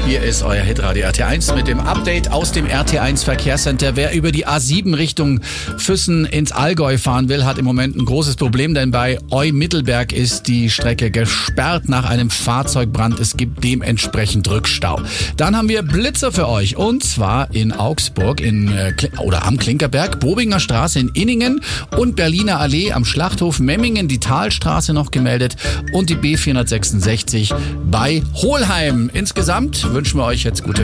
Hier ist euer Hitradio RT1 mit dem Update aus dem RT1 Verkehrscenter. Wer über die A7 Richtung Füssen ins Allgäu fahren will, hat im Moment ein großes Problem, denn bei Eu-Mittelberg ist die Strecke gesperrt nach einem Fahrzeugbrand. Es gibt dementsprechend Rückstau. Dann haben wir Blitzer für euch, und zwar in Augsburg am Klinkerberg, Bobinger Straße in Inningen und Berliner Allee am Schlachthof, Memmingen, die Talstraße noch gemeldet und die B466 bei Hohlheim. Insgesamt wünschen wir euch jetzt gute